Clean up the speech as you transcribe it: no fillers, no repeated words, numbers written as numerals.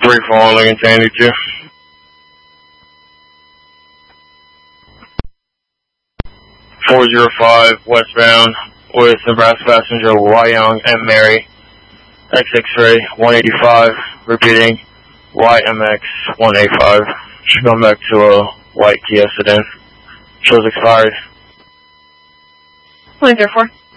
3-4 Lincoln Sandy 2. .405 westbound with Nebraska passenger Young and Mary. X-Ray 185, repeating YMX 185. Should come back to a white Kia sedan. Shows expired. 104.